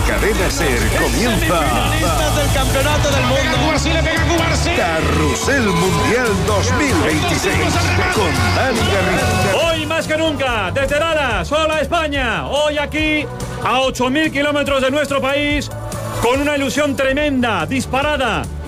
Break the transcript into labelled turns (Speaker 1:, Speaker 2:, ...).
Speaker 1: Cadena Ser comienza
Speaker 2: del campeonato del mundo.
Speaker 1: Carrusel Mundial 2026 con Dani Garrido.
Speaker 3: Hoy más que nunca, desde Dallas, hola España. Hoy aquí, a 8.000 kilómetros de nuestro país, con una ilusión tremenda, disparada.